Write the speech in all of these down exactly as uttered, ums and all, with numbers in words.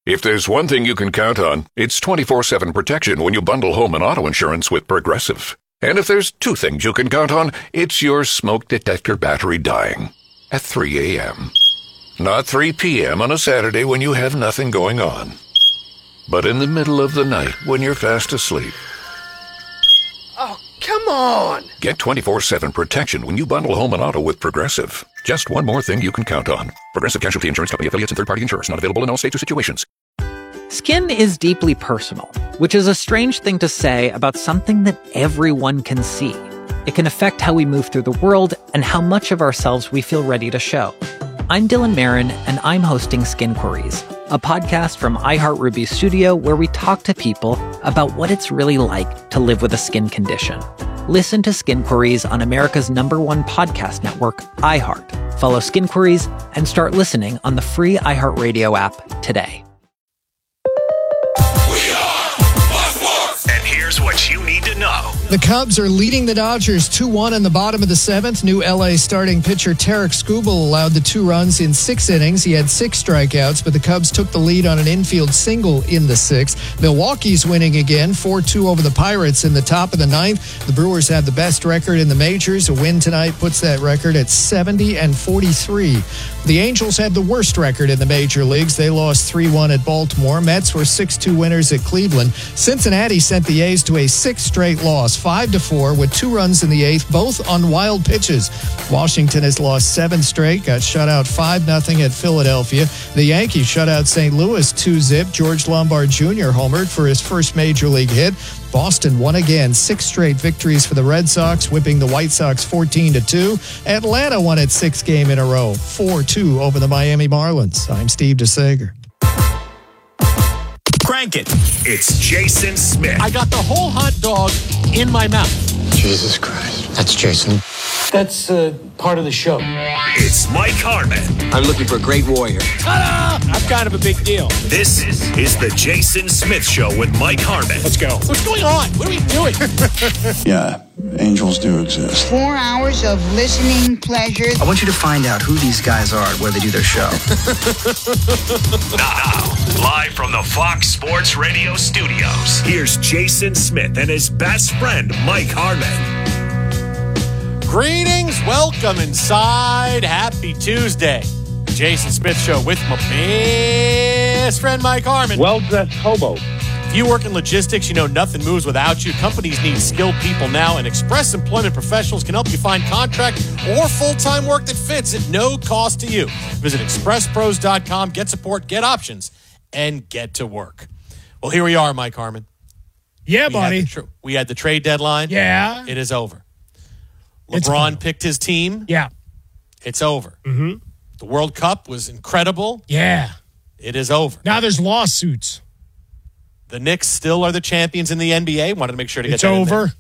If there's one thing you can count on, it's twenty-four seven protection when you bundle home and auto insurance with Progressive. And if there's two things you can count on, it's your smoke detector battery dying at three a.m. Not three p.m. on a Saturday when you have nothing going on, but in the middle of the night when you're fast asleep. Oh, come on! Get twenty-four seven protection when you bundle home and auto with Progressive. Just one more thing you can count on. Progressive Casualty Insurance Company affiliates and third-party insurers. Not available in all states or situations. Skin is deeply personal, which is a strange thing to say about something that everyone can see. It can affect how we move through the world and how much of ourselves we feel ready to show. I'm Dylan Marin, and I'm hosting Skin Queries, a podcast from iHeartRuby Studio where we talk to people about what it's really like to live with a skin condition. Listen to Skin Queries on America's number one podcast network, iHeart. Follow Skin Queries and start listening on the free iHeartRadio app today. What you need to know. The Cubs are leading the Dodgers two one in the bottom of the seventh. New L A starting pitcher Tarek Skubal allowed the two runs in six innings. He had six strikeouts, but the Cubs took the lead on an infield single in the sixth. Milwaukee's winning again, four two over the Pirates in the top of the ninth. The Brewers had the best record in the majors. A win tonight puts that record at seventy and forty-three. The Angels had the worst record in the major leagues. They lost three one at Baltimore. Mets were six two winners at Cleveland. Cincinnati sent the A's to a sixth straight loss, five to four, with two runs in the eighth, both on wild pitches. Washington has lost seven straight, got shut out five nothing at Philadelphia. The Yankees shut out Saint Louis two zip. George Lombard Junior homered for his first major league hit. Boston won again, six straight victories for the Red Sox, whipping the White Sox fourteen to two. Atlanta won its sixth game in a row, four two over the Miami Marlins. I'm Steve DeSager. Crank it. It's Jason Smith. I got the whole hot dog in my mouth. Jesus Christ. That's Jason. That's uh, part of the show. It's Mike Harmon. I'm looking for a great warrior. Ta-da! I'm kind of a big deal. This is the Jason Smith Show with Mike Harmon. Let's go. What's going on? What are we doing? Yeah, angels do exist. Four hours of listening pleasure. I want you to find out who these guys are, where they do their show. Now, live from the Fox Sports Radio studios, here's Jason Smith and his best friend, Mike Harmon. Greetings, welcome inside. Happy Tuesday. Jason Smith Show with my best friend, Mike Harmon. Well-dressed hobo. If you work in logistics, you know nothing moves without you. Companies need skilled people now, and Express Employment Professionals can help you find contract or full-time work that fits at no cost to you. Visit express pros dot com, get support, get options, and get to work. Well, here we are, Mike Harmon. Yeah, we buddy. Had tra- we had the trade deadline. Yeah. It is over. It's LeBron final. picked his team. Yeah. It's over. Mm-hmm. The World Cup was incredible. Yeah. It is over. Now there's lawsuits. The Knicks still are the champions in the N B A. Wanted to make sure to get It's that in over. there.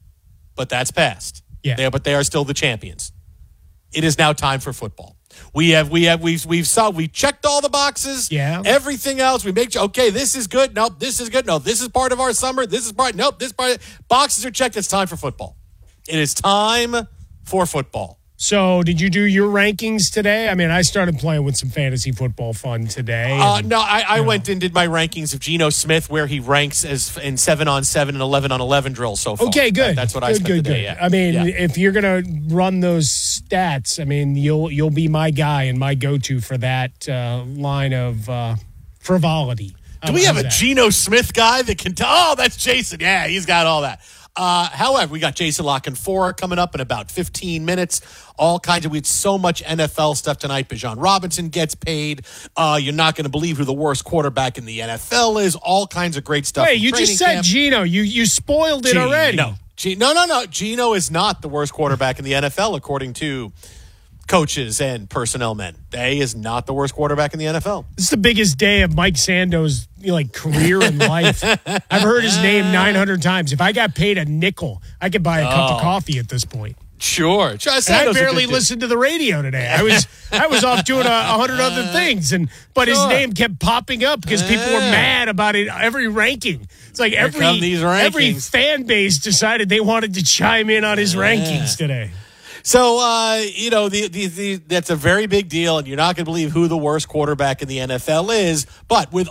But that's past. Yeah. They, but they are still the champions. It is now time for football. We have, we have, we've, we've saw, we checked all the boxes. Yeah. Everything else, we make sure, okay, this is good. Nope, this is good. No, this is part of our summer. This is part, nope, this part. Boxes are checked. It's time for football. It is time for football. So, did you do your rankings today? I mean, I started playing with some fantasy football fun today. Uh, and, no, I, I you know. went and did my rankings of Geno Smith, where he ranks as in seven on seven and eleven on eleven drills so far. Okay, good. That, that's what good, I spent good, the day. good. Yeah. I mean, yeah. if you're gonna run those stats, I mean, you'll you'll be my guy and my go-to for that uh, line of uh, frivolity. Do we have a that? Geno Smith guy that can tell? Oh, that's Jason. Yeah, he's got all that. Uh, however, we got Jason La Canfora coming up in about fifteen minutes. All kinds of, we had so much N F L stuff tonight. Bijan Robinson gets paid. Uh, you're not going to believe who the worst quarterback in the N F L is. All kinds of great stuff. Wait, you just said camp. Geno. You you spoiled it Geno. already. No, G- no, no, no. Geno is not the worst quarterback in the N F L, according to coaches and personnel men. He is not the worst quarterback in the N F L. This is the biggest day of Mike Sando's you know, like career in life. I've heard his name nine hundred times. If I got paid a nickel, I could buy a cup Oh. of coffee at this point. Sure. And I barely listened to the radio today. I was I was off doing a, a hundred other things, and but his Sure. name kept popping up because people were Yeah. mad about it. Every ranking, it's like Here every come these every rankings. fan base decided they wanted to chime in on his Yeah. rankings today. So, uh, you know, the, the, the, that's a very big deal, and you're not going to believe who the worst quarterback in the N F L is. But with